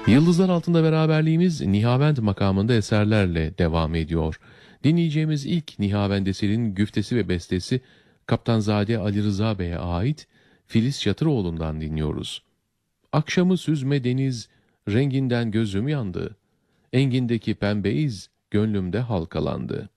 Yıldızlar altında beraberliğimiz Nihavend makamında eserlerle devam ediyor. Dinleyeceğimiz ilk Nihavend eserinin güftesi ve bestesi Kaptanzade Ali Rıza Bey'e ait Filiz Çatıroğlu'ndan dinliyoruz. Akşamı süzme deniz, renginden gözüm yandı. Engindeki pembe iz, gönlümde halkalandı.